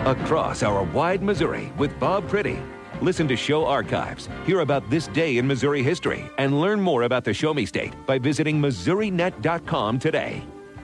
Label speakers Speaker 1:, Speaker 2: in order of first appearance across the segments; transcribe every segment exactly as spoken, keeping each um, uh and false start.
Speaker 1: Across our wide Missouri with Bob Pretty. Listen to show archives, hear about this day in Missouri history, and learn more about the Show Me State by visiting Missouri Net dot com today.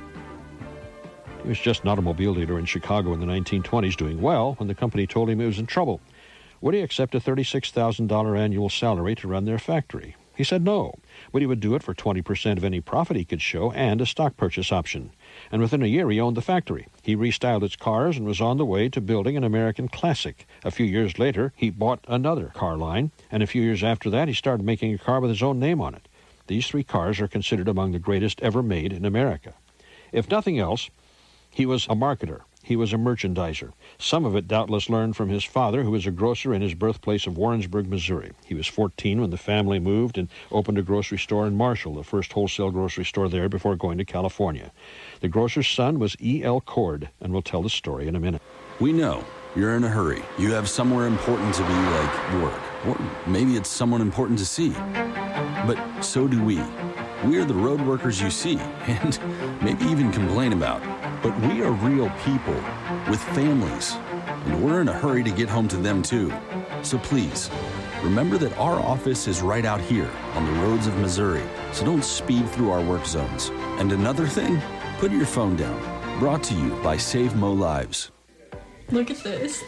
Speaker 2: He was just an automobile dealer in Chicago in the nineteen twenties, doing well when the company told him he was in trouble. Would he accept a thirty-six thousand dollars annual salary to run their factory? He said no, but he would do it for twenty percent of any profit he could show and a stock purchase option. And within a year, he owned the factory. He restyled its cars and was on the way to building an American classic. A few years later, he bought another car line, and a few years after that, he started making a car with his own name on it. These three cars are considered among the greatest ever made in America. If nothing else, he was a marketer. He was a merchandiser. Some of it doubtless learned from his father, who was a grocer in his birthplace of Warrensburg, Missouri. He was fourteen when the family moved and opened a grocery store in Marshall, the first wholesale grocery store there before going to California. The grocer's son was E L Cord, and we'll tell the story in a minute.
Speaker 3: We know you're in a hurry. You have somewhere important to be, like work. Or maybe it's someone important to see. But so do we. We're the road workers you see, and maybe even complain about. But we are real people with families, and we're in a hurry to get home to them too. So please, remember that our office is right out here on the roads of Missouri, so don't speed through our work zones. And another thing, put your phone down. Brought to you by Save Mo Lives.
Speaker 4: Look at this.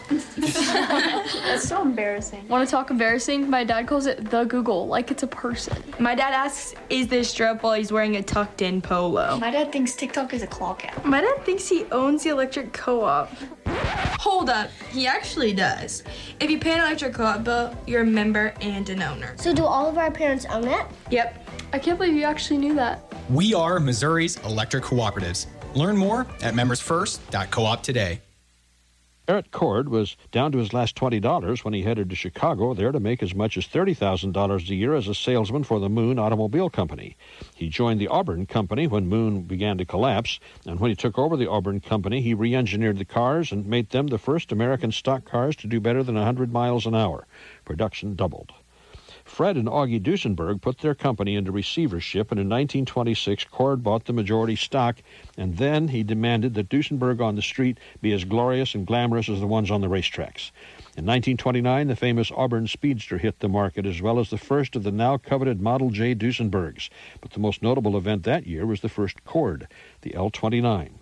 Speaker 5: That's so embarrassing.
Speaker 4: Want to talk embarrassing? My dad calls it the Google, like it's a person.
Speaker 6: My dad asks, is this strap while he's wearing a tucked-in polo?
Speaker 5: My dad thinks TikTok is a clock app.
Speaker 4: My dad thinks he owns the electric co-op.
Speaker 6: Hold up, he actually does. If you pay an electric co-op bill, you're a member and an owner.
Speaker 7: So do all of our parents own it?
Speaker 6: Yep.
Speaker 4: I can't believe you actually knew that.
Speaker 8: We are Missouri's electric cooperatives. Learn more at members first dot coop today.
Speaker 2: Eric Cord was down to his last twenty dollars when he headed to Chicago, there to make as much as thirty thousand dollars a year as a salesman for the Moon Automobile Company. He joined the Auburn Company when Moon began to collapse, and when he took over the Auburn Company, he re-engineered the cars and made them the first American stock cars to do better than one hundred miles an hour. Production doubled. Fred and Augie Duesenberg put their company into receivership, and in nineteen twenty-six, Cord bought the majority stock, and then he demanded that Duesenberg on the street be as glorious and glamorous as the ones on the racetracks. In nineteen twenty-nine, the famous Auburn Speedster hit the market, as well as the first of the now coveted Model J Duesenbergs. But the most notable event that year was the first Cord, the L twenty-nine.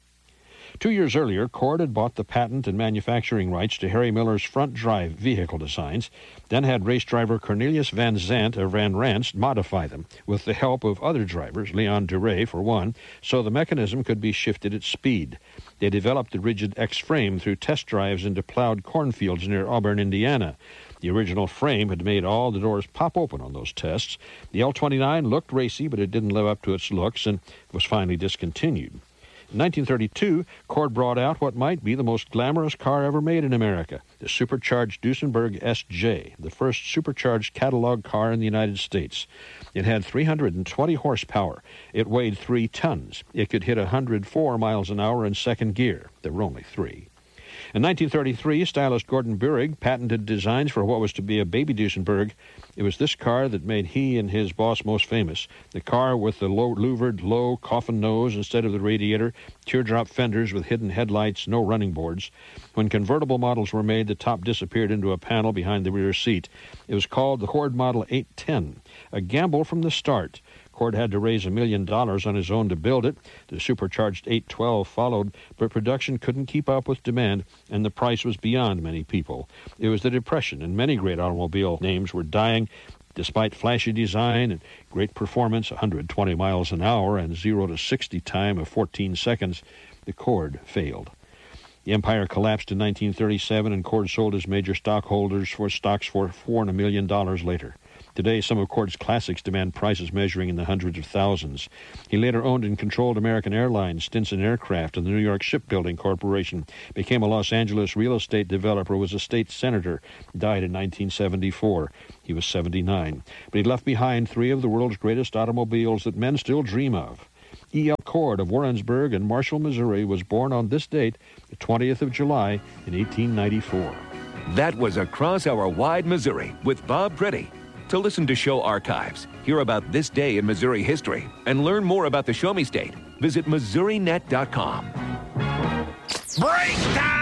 Speaker 2: Two years earlier, Cord had bought the patent and manufacturing rights to Harry Miller's front drive vehicle designs, then had race driver Cornelius Van Zandt of Van Rance modify them, with the help of other drivers, Leon Duray for one, so the mechanism could be shifted at speed. They developed the rigid X-frame through test drives into plowed cornfields near Auburn, Indiana. The original frame had made all the doors pop open on those tests. The L twenty-nine looked racy, but it didn't live up to its looks and was finally discontinued. In nineteen thirty-two, Cord brought out what might be the most glamorous car ever made in America, the supercharged Duesenberg S J, the first supercharged catalog car in the United States. It had three hundred twenty horsepower. It weighed three tons. It could hit one hundred four miles an hour in second gear. There were only three. In nineteen thirty-three, stylist Gordon Burig patented designs for what was to be a baby Duesenberg. It was this car that made he and his boss most famous. The car with the low louvered, low coffin nose instead of the radiator, teardrop fenders with hidden headlights, no running boards. When convertible models were made, the top disappeared into a panel behind the rear seat. It was called the Cord Model eight ten, a gamble from the start. Cord had to raise a million dollars on his own to build it. The supercharged eight twelve followed, but production couldn't keep up with demand, and the price was beyond many people. It was the Depression, and many great automobile names were dying. Despite flashy design and great performance, one hundred twenty miles an hour and zero to sixty time of fourteen seconds, the Cord failed. The empire collapsed in nineteen thirty-seven, and Cord sold his major stockholders for stocks for four and a million dollars later. Today, some of Cord's classics demand prices measuring in the hundreds of thousands. He later owned and controlled American Airlines, Stinson Aircraft, and the New York Shipbuilding Corporation, became a Los Angeles real estate developer, was a state senator, died in nineteen seventy-four. He was seventy-nine. But he left behind three of the world's greatest automobiles that men still dream of. E L Cord of Warrensburg in Marshall, Missouri, was born on this date, the twentieth of July, in eighteen ninety-four.
Speaker 1: That was Across Our Wide Missouri with Bob Pretty. To listen to show archives, hear about this day in Missouri history, and learn more about the Show Me State, visit Missouri Net dot com.
Speaker 9: Break time!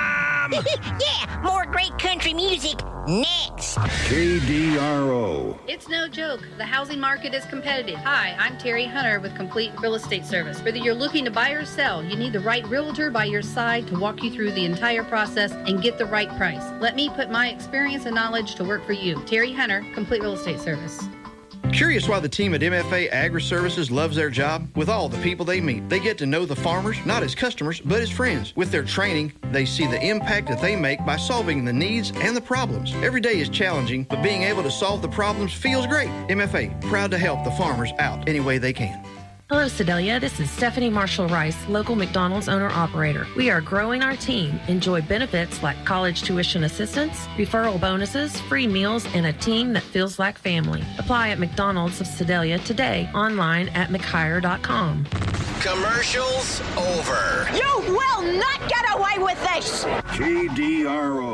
Speaker 9: Mom!
Speaker 10: Yeah, more great country music next.
Speaker 9: K D R O.
Speaker 11: It's no joke. The housing market is competitive. Hi, I'm Terry Hunter with Complete Real Estate Service. Whether you're looking to buy or sell, you need the right realtor by your side to walk you through the entire process and get the right price. Let me put my experience and knowledge to work for you. Terry Hunter, Complete Real Estate Service.
Speaker 12: Curious why the team at M F A Agri-Services loves their job? With all the people they meet, they get to know the farmers, not as customers, but as friends. With their training, they see the impact that they make by solving the needs and the problems. Every day is challenging, but being able to solve the problems feels great. M F A, proud to help the farmers out any way they can.
Speaker 13: Hello, Sedalia. This is Stephanie Marshall-Rice, local McDonald's owner-operator. We are growing our team. Enjoy benefits like college tuition assistance, referral bonuses, free meals, and a team that feels like family. Apply at McDonald's of Sedalia today, online at mchire dot com.
Speaker 14: Commercials over.
Speaker 10: You will not get away with this!
Speaker 9: K D R O.